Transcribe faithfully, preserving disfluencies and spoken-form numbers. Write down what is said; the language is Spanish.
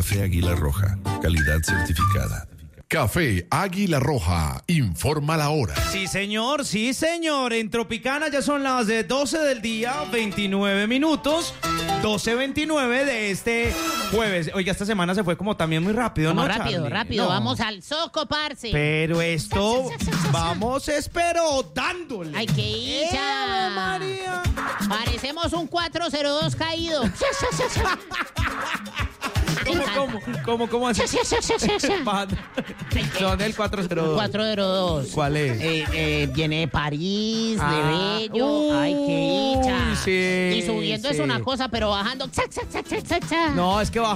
Café Águila Roja, calidad certificada. Café Águila Roja, informa la hora. Sí, señor, sí, señor. En Tropicana ya son las de doce del día, veintinueve minutos. doce veintinueve de este jueves. Oiga, esta semana se fue como también muy rápido, Como ¿no, rápido, Charlie? rápido. No. Vamos al Soco, parce. Pero esto, vamos, espero, dándole. Hay que ir ¡Eh, ya. María! Parecemos un cuatro cero dos caído. ¿Cómo, cómo, cómo, cómo así? Son el cuatro cero dos. cuatro cero dos. ¿Cuál es? Eh, eh, viene de París, Ah, de Bello. uy, Hay que ir ya. sí, Y subiendo sí. es una cosa, pero bajando. No, es que baja.